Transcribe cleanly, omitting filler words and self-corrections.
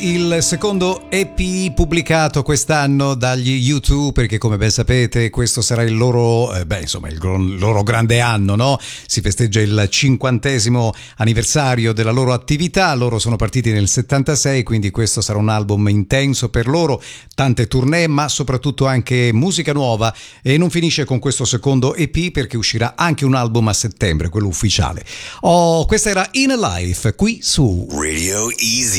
Il secondo EP pubblicato quest'anno dagli U2, perché come ben sapete questo sarà il loro, il loro grande anno, no? Si festeggia il 50° anniversario della loro attività. Loro sono partiti nel 76, quindi questo sarà un album intenso per loro, tante tournée, ma soprattutto anche musica nuova. E non finisce con questo secondo EP, perché uscirà anche un album a settembre, quello ufficiale. Questa era In a Life, qui su Radio Easy.